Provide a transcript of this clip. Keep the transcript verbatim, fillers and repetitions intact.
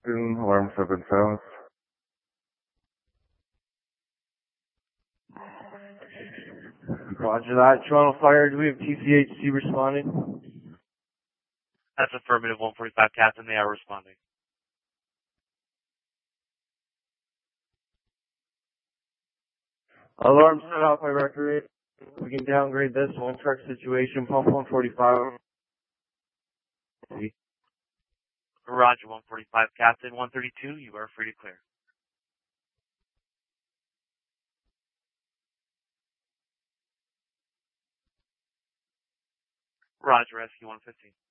Alarms have been silenced. Roger that. Toronto Fire, do we have T C H C responding? That's affirmative, one forty-five, Captain. They are responding. Alarm set off by record. We can downgrade this one truck situation. Pump one forty-five. Roger, one forty-five, Captain. one thirty-two, you are free to clear. Roger, S Q one fifteen.